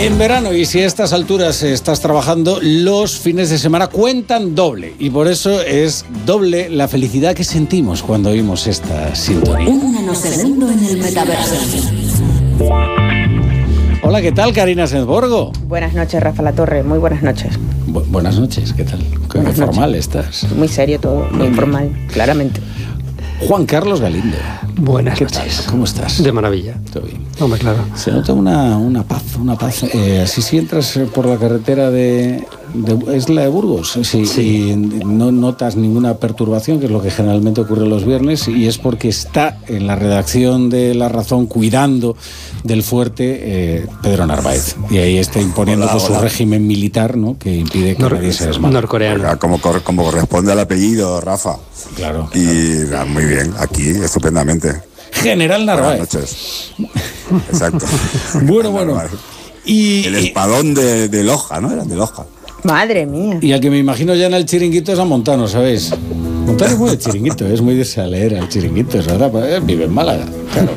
En verano, y si a estas alturas estás trabajando, los fines de semana cuentan doble. Y por eso es doble la felicidad que sentimos cuando oímos esta sintonía. Un nanosegundo en el metaverso. Hola, ¿qué tal, Karina Senzborgo? Buenas noches, Rafa Latorre. Muy buenas noches. Buenas noches, ¿qué tal? Qué formal estás. Muy serio todo, muy formal, claramente. Juan Carlos Galindo. Buenas ¿Qué noches. tal? ¿Cómo estás? De maravilla. Todo bien. Hombre, claro. Se nota una paz. Así si entras por la carretera ¿es la de Burgos? Sí. Y no notas ninguna perturbación, que es lo que generalmente ocurre los viernes, y es porque está en la redacción de La Razón cuidando del fuerte Pedro Narváez. Y ahí está imponiendo su régimen militar, ¿no? Que impide que nadie se desmaye. Norcoreano. Como corresponde al apellido, Rafa. Claro. Y muy bien, aquí, estupendamente. General Narváez. Buenas noches. Exacto. Bueno. Y el espadón de Loja, ¿no? Era de Loja. Madre mía. Y al que me imagino ya en el chiringuito es a Montano, ¿sabéis? Montano es muy de chiringuito, es muy de salera el chiringuito, es verdad, vive en Málaga, claro.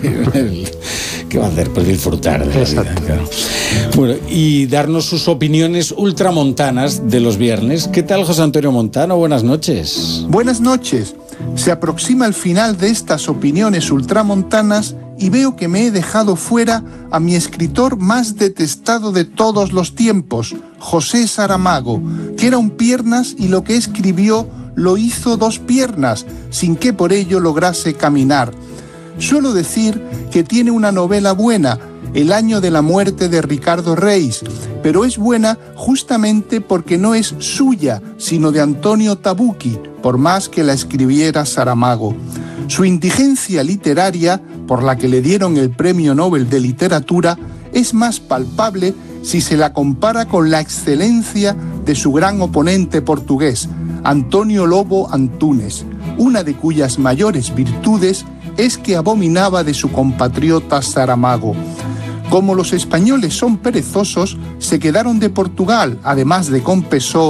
¿Qué va a hacer? Pues disfrutar de la vida, claro. Bueno, y darnos sus opiniones ultramontanas de los viernes. ¿Qué tal, José Antonio Montano? Buenas noches. Buenas noches. Se aproxima el final de estas opiniones ultramontanas y veo que me he dejado fuera a mi escritor más detestado de todos los tiempos, José Saramago, que era un piernas y lo que escribió lo hizo dos piernas, sin que por ello lograse caminar. Suelo decir que tiene una novela buena, El año de la muerte de Ricardo Reis, pero es buena justamente porque no es suya, sino de Antonio Tabucchi, por más que la escribiera Saramago. Su indigencia literaria, por la que le dieron el Premio Nobel de Literatura, es más palpable si se la compara con la excelencia de su gran oponente portugués, Antonio Lobo Antunes, una de cuyas mayores virtudes es que abominaba de su compatriota Saramago. Como los españoles son perezosos, se quedaron de Portugal, además de con Pessoa,